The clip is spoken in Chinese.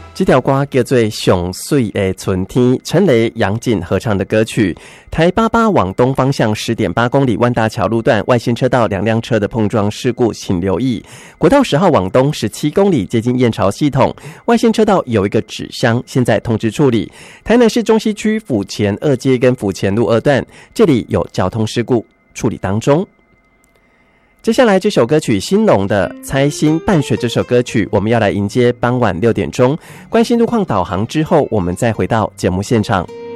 这条歌叫做《上水的春天》，陈雷、杨锦合唱的歌曲。台88往东方向 10.8 公里万大桥路段外线车道2辆车的碰撞事故，请留意。国道10号往东17公里接近燕巢系统，外线车道有一个纸箱，现在通知处理。台南市中西区府前2街跟府前路2段，这里有交通事故处理当中。接下来这首歌曲兴隆的《猜心伴随》，这首歌曲我们要来迎接傍晚6点钟关心路况导航之后，我们再回到节目现场。